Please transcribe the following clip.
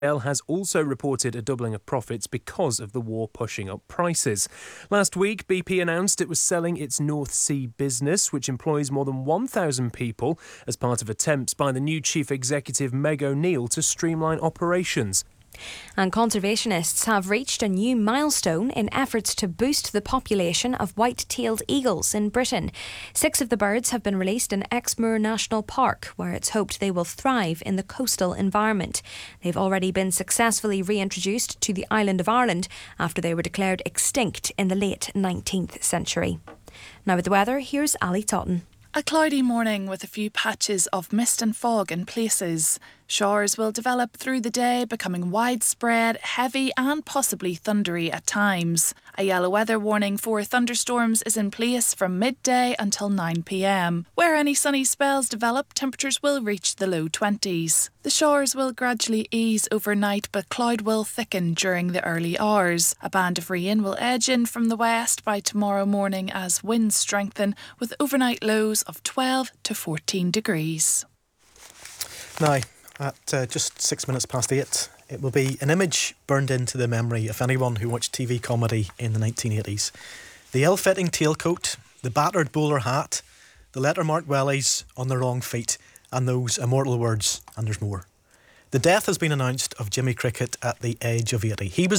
has also reported a doubling of profits because of the war pushing up prices. Last week, BP announced it was selling its North Sea business, which employs more than 1,000 people, as part of attempts by the new chief executive Meg O'Neill to streamline operations. And conservationists have reached a new milestone in efforts to boost the population of white-tailed eagles in Britain. 6 of the birds have been released in Exmoor National Park, where it's hoped they will thrive in the coastal environment. They've already been successfully reintroduced to the island of Ireland after they were declared extinct in the late 19th century. Now with the weather, here's Ali Totten. A cloudy morning with a few patches of mist and fog in places. Showers will develop through the day, becoming widespread, heavy and possibly thundery at times. A yellow weather warning for thunderstorms is in place from midday until 9 p.m. Where any sunny spells develop, temperatures will reach the low 20s. The showers will gradually ease overnight, but cloud will thicken during the early hours. A band of rain will edge in from the west by tomorrow morning as winds strengthen, with overnight lows of 12 to 14 degrees. Now, at just 6 minutes past 8, it will be an image burned into the memory of anyone who watched TV comedy in the 1980s. The ill-fitting tailcoat, the battered bowler hat, the letter-marked wellies on the wrong feet, and those immortal words, and there's more. The death has been announced of Jimmy Cricket at the age of 80. He was